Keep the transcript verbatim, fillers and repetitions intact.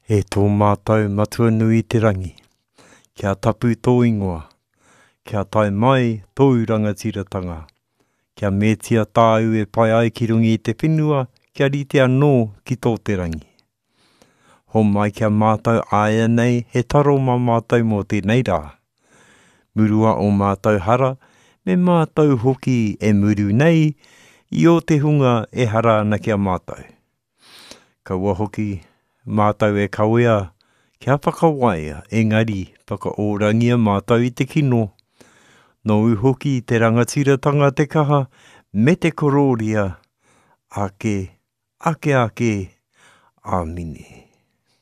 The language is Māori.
E tō mātou matua nui te rangi, kia tapu tō ingoa, kia tae mai tō rangatiratanga, kia mētia tāu e pai ai ki rungi i te whenua, kia rite anō ki tō te rangi. Ho mai kia mātou aia nei, he taro mā mātou mō tēnei rā. Murua o mātou hara, me mātou hoki e muru nei, i o te hunga e hara ana kia mātou. Kaua hoki, mātou e kawea, kia whakawaia, engari, whakaorangia mātou i te kino. Nō uhoki te rangatiratanga te kaha, me te kororia, ake, ake ake, āmine.